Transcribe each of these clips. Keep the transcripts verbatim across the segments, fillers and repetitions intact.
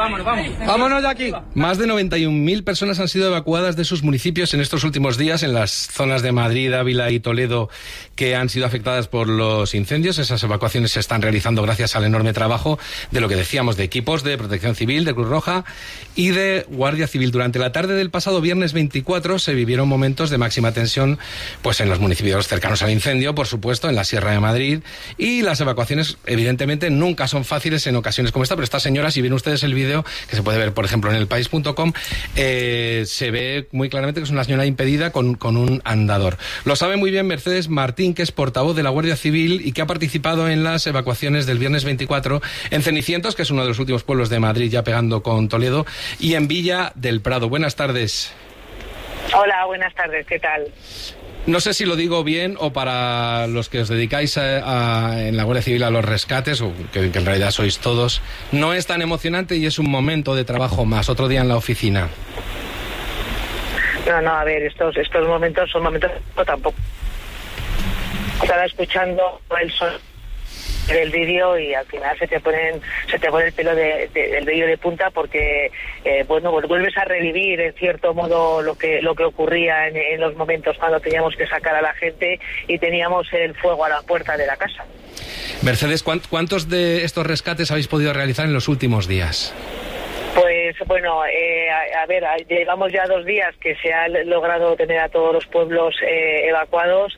vámonos, vámonos. Vámonos de aquí. Más de noventa y un mil personas han sido evacuadas de sus municipios en estos últimos días en las zonas de Madrid, Ávila y Toledo que han sido afectadas por los incendios. Esas evacuaciones se están realizando gracias al enorme trabajo de lo que decíamos, de equipos de Protección Civil, de Cruz Roja y de Guardia Civil. Durante la tarde del pasado viernes veinticuatro se vivieron momentos de máxima tensión pues en los municipios cercanos al incendio, por supuesto, en la Sierra de Madrid, y las evacuaciones evidentemente nunca son fáciles en ocasiones como esta, pero esta señora, si ven ustedes el vídeo, que se puede ver por ejemplo en el país punto com, eh, se ve muy claramente que es una señora impedida con, con un andador. Lo sabe muy bien Mercedes Martín, que es portavoz de la Guardia Civil y que ha participado en las evacuaciones del viernes veinticuatro en Cenicientos, que es uno de los últimos pueblos de Madrid ya pegando con Toledo, y en Villa del Prado. Buenas tardes. Hola, buenas tardes, ¿qué tal? No sé si lo digo bien o para los que os dedicáis a, a, en la Guardia Civil a los rescates, o que, que en realidad sois todos, no es tan emocionante y es un momento de trabajo más, otro día en la oficina. No, no, a ver, estos estos momentos son momentos no, tampoco. Estaba escuchando el son del vídeo y al final se te ponen se te pone el pelo de, de, del vello de punta porque eh, bueno, vuelves a revivir en cierto modo lo que lo que ocurría en, en los momentos cuando teníamos que sacar a la gente y teníamos el fuego a la puerta de la casa. Mercedes, ¿cuántos de estos rescates habéis podido realizar en los últimos días? Pues bueno, eh, a, a ver, llevamos ya dos días que se ha logrado tener a todos los pueblos eh, evacuados,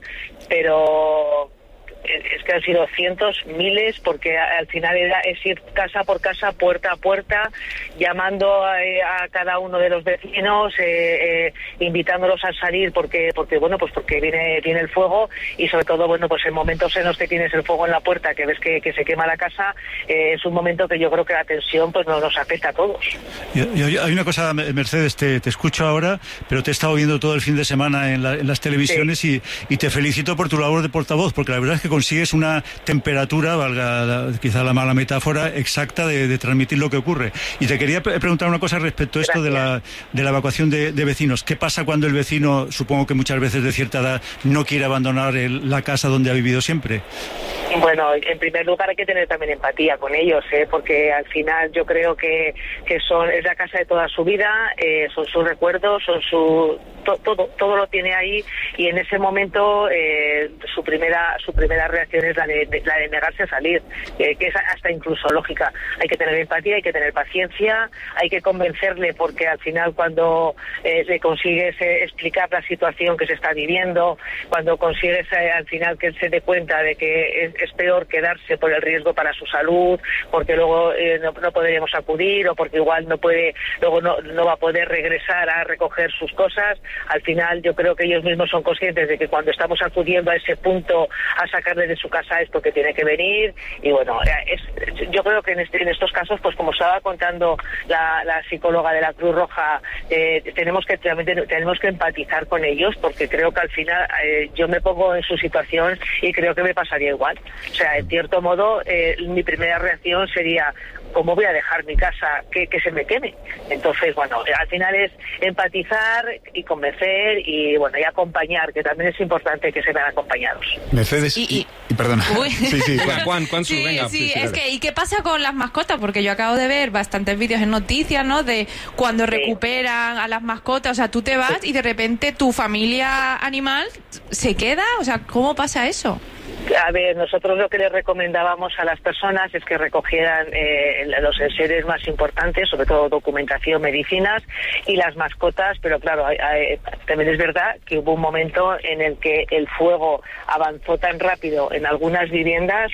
pero es que han sido cientos, miles, porque al final era, es ir casa por casa, puerta a puerta, llamando a, a cada uno de los vecinos, eh, eh, invitándolos a salir porque, porque bueno, pues porque viene, viene el fuego y sobre todo, bueno, pues en momentos en los que tienes el fuego en la puerta, que ves que, que se quema la casa, eh, es un momento que yo creo que la tensión pues nos, nos afecta a todos. Y, y hay una cosa, Mercedes, te, te escucho ahora, pero te he estado viendo todo el fin de semana en, la, en las televisiones sí. y, y te felicito por tu labor de portavoz, porque la verdad es que consigues una temperatura, valga la, quizá la mala metáfora, exacta de, de transmitir lo que ocurre. Y te quería pre preguntar una cosa respecto a esto de la, de la evacuación de, de vecinos. ¿Qué pasa cuando el vecino, supongo que muchas veces de cierta edad, no quiere abandonar el, la casa donde ha vivido siempre? Bueno, en primer lugar hay que tener también empatía con ellos, ¿eh? Porque al final yo creo que, que son es la casa de toda su vida, eh, son sus recuerdos, son su to, todo todo lo tiene ahí y en ese momento eh, su primera su primera reacción es la de, de la de negarse a salir, eh, que es hasta incluso lógica. Hay que tener empatía, hay que tener paciencia, hay que convencerle porque al final cuando eh, le consigues eh, explicar la situación que se está viviendo, cuando consigues eh, al final que él se dé cuenta de que es, es peor quedarse por el riesgo para su salud, porque luego eh, no, no podríamos acudir o porque igual no puede, luego no, no va a poder regresar a recoger sus cosas. Al final yo creo que ellos mismos son conscientes de que cuando estamos acudiendo a ese punto a sacarle de su casa es porque tiene que venir y bueno, es, yo creo que en, este, en estos casos, pues como estaba contando la, la psicóloga de la Cruz Roja, eh, tenemos que tenemos que empatizar con ellos porque creo que al final eh, yo me pongo en su situación y creo que me pasaría igual. O sea, en cierto modo, eh, mi primera reacción sería, ¿cómo voy a dejar mi casa que, que se me queme? Entonces, bueno, al final es empatizar y convencer y, bueno, y acompañar, que también es importante que se vean acompañados. Mercedes, y, y, y perdona. Uy. Sí, sí, Juan, Juan, Juan, sí, venga. Sí, sí, sí, es claro. que, ¿y qué pasa con las mascotas? Porque yo acabo de ver bastantes vídeos en noticias, ¿no? De cuando sí. recuperan a las mascotas, o sea, tú te vas y de repente tu familia animal se queda, o sea, ¿cómo pasa eso? A ver, nosotros lo que les recomendábamos a las personas es que recogieran eh, los enseres más importantes, sobre todo documentación, medicinas y las mascotas, pero claro, hay, hay, también es verdad que hubo un momento en el que el fuego avanzó tan rápido en algunas viviendas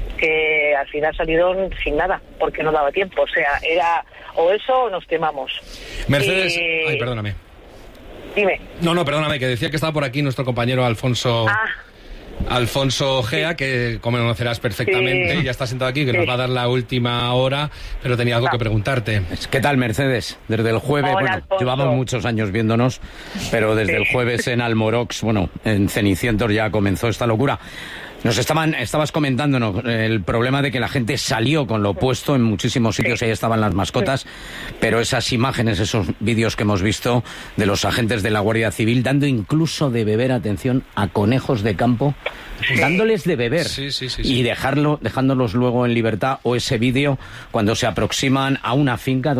que al final salieron sin nada, porque no daba tiempo, o sea, era o eso o nos quemamos. Mercedes, y... ay, perdóname. Dime. No, no, perdóname, que decía que estaba por aquí nuestro compañero Alfonso... Ah. Alfonso Gea, que conocerás perfectamente, sí. ya está sentado aquí, que sí. nos va a dar la última hora, pero tenía algo ah. que preguntarte. ¿Qué tal, Mercedes? Desde el jueves, Hola, bueno, Alfonso. llevamos muchos años viéndonos, pero desde sí. el jueves en Almorox, bueno, en Cenicientos ya comenzó esta locura. Nos estaban, estabas comentándonos el problema de que la gente salió con lo opuesto en muchísimos sitios, sí. ahí estaban las mascotas, sí. pero esas imágenes, esos vídeos que hemos visto de los agentes de la Guardia Civil dando incluso de beber, atención, a conejos de campo, sí. dándoles de beber sí, sí, sí, sí. y dejarlo, dejándolos luego en libertad, o ese vídeo cuando se aproximan a una finca